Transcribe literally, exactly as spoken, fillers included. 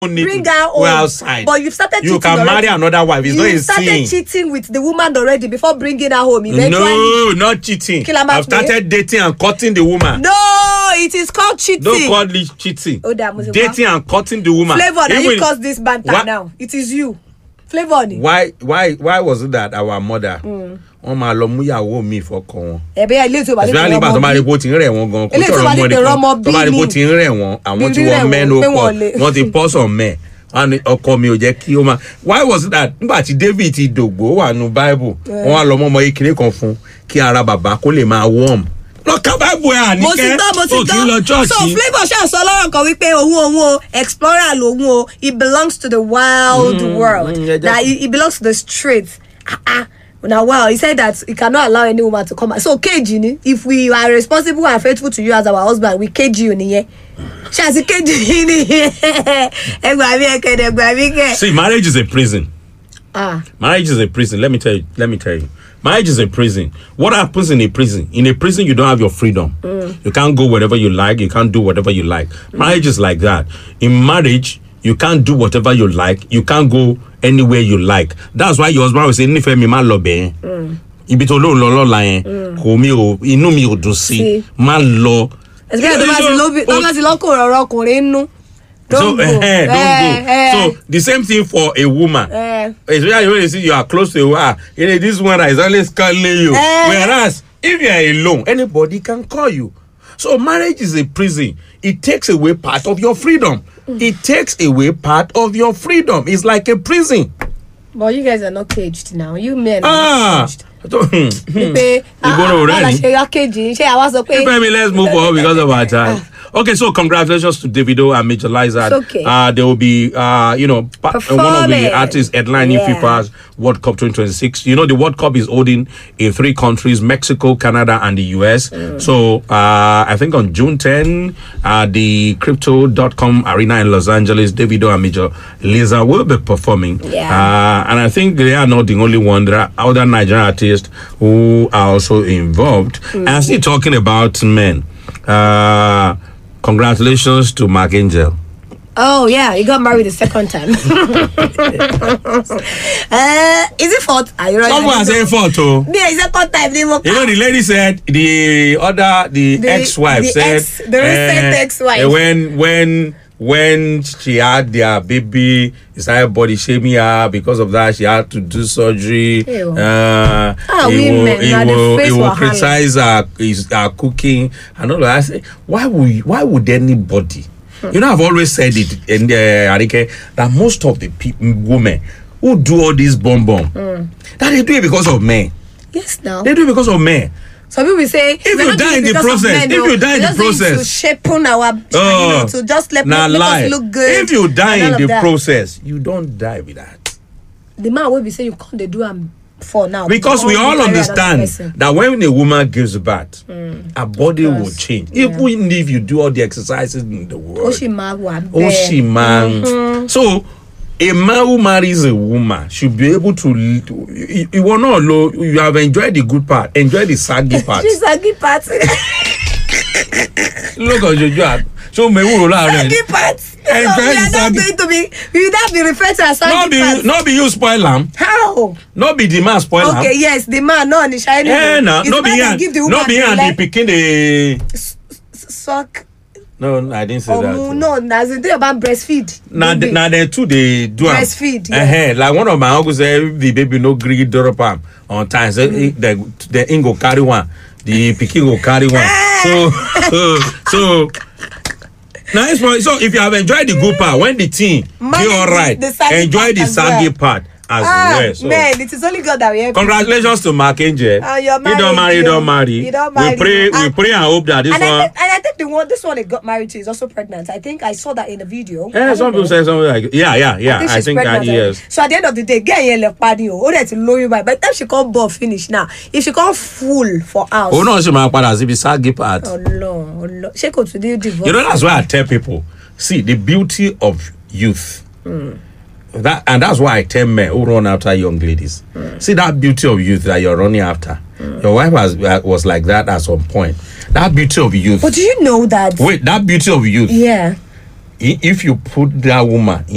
even need bring to her home. go outside. But you've started you cheating can already. marry another wife. It's you not a started sin. cheating with the woman already before bringing her home. Eventually. No, not cheating. I've started dating and cutting the woman. No, it is called cheating. Don't call it cheating. Oh, damn, dating and cutting the woman. Flavor, now you cause this banter what? Now. It is you. Flavor. Why, why, why was it that our mother? Mm. On my lomuyawo mi fọkàn wọn. Ẹ̀bẹ̀ ilé tó bá lè rẹ̀ wọ́n. Somebody put in rẹ̀ wọ́n gan. Ilé tó bá lè rọ́mọ bí mi. Somebody put in rẹ̀ wọ́n. Àwọn tí wọ́n men ó pọ̀. Wọ́n ti pọ̀ sọ mẹ́. Wọ́n ọkọ mi ò jẹ́ kí ó máa. Why was it that nígbà tí David ti dògbò wà nù Bible? Wọ́n wá lọ mọ́ ọmọ ekele kan fún kí ara bàbá kó lè máa warm. Lọ ká Bible ẹ̀ àníkẹ́. Mo ti gbọ́, mo ti gbọ́. So Flavour ṣáà sọ lọ́rọ̀ kan wípé òun òun o explorer lòun o. It belongs to the wild mm, world. Mm, that it, it belongs to the streets. Ah ah. Now, well, he said that he cannot allow any woman to come out. So, cage you, if we are responsible and faithful to you as our husband, we cage you. See, marriage is a prison. Ah. Marriage is a prison. Let me tell you. Let me tell you. Marriage is a prison. What happens in a prison? In a prison, you don't have your freedom. Mm. You can't go wherever you like. You can't do whatever you like. Mm. Marriage is like that. In marriage, you can't do whatever you like. You can't go anywhere you like. That's why your husband will say, "Nífẹ̀ẹ́ mi má lọ bẹ́ẹ̀." Ibi tó lọ lọ lọ la yẹn, kò mi ò inú mi ò dùn sí, má lọ. Especially tó bá ti lọ kó rọrọ ọkùnrin nú. Don't so, go. Eh, don't eh, go. Eh. So the same thing for a woman. Eh. Especially when you see you are close to her, you know, this one is always calling you. Eh. Whereas if you are alone, anybody can call you. So marriage is a prison. It takes away part of your freedom. Mm. It takes away part of your freedom. It's like a prison. But you guys are not caged now. You men are ah. not caged. Let's move on because of our time. Okay, so congratulations to Davido and Major Liza. Okay. Uh, they will be, uh, you know, pa- one of the artists headlining yeah. FIFA's World Cup twenty twenty-six. You know, the World Cup is holding in three countries: Mexico, Canada, and the U S. Mm. So, uh, I think on June tenth, uh, the Crypto dot com Arena in Los Angeles, Davido and Major Liza will be performing. Yeah. Uh, and I think they are not the only one. There are other Nigerian artists who are also involved. Mm. And still talking about men. Uh, Congratulations to Mark Angel. Oh, yeah, he got married the second time. uh, is it fourth? Someone said fourth, too. Yeah, it's second time. You know, the lady said, the other, the, the ex-wife the said, ex, the recent uh, ex-wife. Uh, when, when, when she had their baby, he started body shaming her. Because of that, she had to do surgery. Ew. Uh, ah, he women, will, he will, he will criticize her, his, her cooking and all that. I say, why would, why would anybody? Hmm. You know, I've always said it, in the Arike, that most of the people, women who do all this bomb bomb, mm. that they do it because of men. Yes, now they do it because of men. Some people say, if you die in the process, men, if you die in the process, to shape on our, oh, you know, to just let, nah, make us look good. If you die in the that. process, you don't die with that. The man will be saying you can't do them for now. Because we all understand that when a woman gives birth, mm. her body because, will change. Yeah. Even if you do all the exercises in the world. Oh, she man. Mm-hmm. So, a man who marries a woman should be able to. You, you will not know. You have enjoyed the good part. Enjoy the saggy part. The saggy part. Look at your job. So me who saggy part. Enjoy the saggy. Not going to be. We not be referred to as saggy not be, part. Not be you spoil them. How? Not be the man spoil them. Okay, yes, the man no the shiny. Yeah, no, not be yan. Not be yan. The picking the suck. No, no, I didn't say oh, that. Oh, no, that's the thing about breastfeed. Now, the, now the two they do breastfeed. Yeah. Uh-huh. Like one of my uncles said, the baby no gree drop am on time. So mm. the the ingo carry one, the pikin go carry one. so, so, so. Nice one. So if you have enjoyed the good part, when the team be all right, the, the enjoy the saggy part as ah, well. So. Man, it is only God that we have. Congratulations to Mark Angel. Uh, you're married, he don't marry, he don't marry. He don't marry. We pray, and, we pray and hope that this and one. I think, and I think the one, this one they got married to is also pregnant. I think I saw that in the video. Yeah, some people say something like, yeah, yeah, yeah. I think, I think that yes. So at the end of the day, get here left party. Oh, that's low you by. By the time she can't ball finish now, if she can't full for house. Oh no, she might as if it's saggy part. Oh no, oh no. She could to do divorce. You know that's why I tell people. See, the beauty of youth. Mm. That and that's why I tell men who run after young ladies. Mm. See that beauty of youth that you're running after. Mm. Your wife was uh, was like that at some point. That beauty of youth. But do you know that? Wait, that beauty of youth. Yeah. If you put that woman in